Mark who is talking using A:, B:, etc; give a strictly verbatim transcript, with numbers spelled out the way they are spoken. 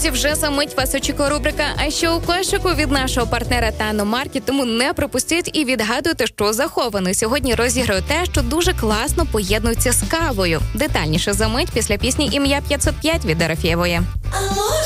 A: Друзі, вже за мить вас очікує рубрика «А що у кошику» від нашого партнера Тано Маркет, тому не пропустіть і відгадуйте, що заховано. Сьогодні розіграю те, що дуже класно поєднується з кавою. Детальніше за мить після пісні «Ім'я п'ятсот п'ять» від Дорофєвої.